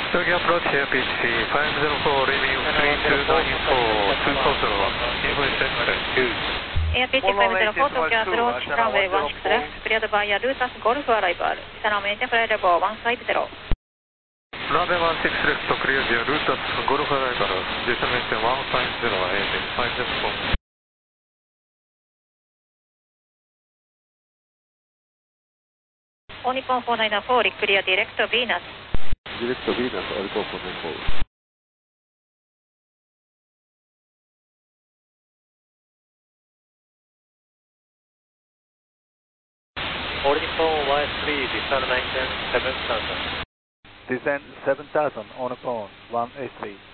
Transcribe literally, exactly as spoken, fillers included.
Turkey approach here P H C five zero four leaving three two nine four two four zero one. English two. Air P H C five zero four Tokyo approach runway one six left, cleared via Lutas Golf arrival. Channel maintain flight level one five zero. Runway one six left, cleared via Lutas Golf arrival. Descent maintain one five zero, A T five zero four. All Nippon four nine four, clear direct Venus. Direct Venus, All Nippon four nine four. All Nippon one three, descent maintain seven thousand. Descent seven thousand, All Nippon one eight three.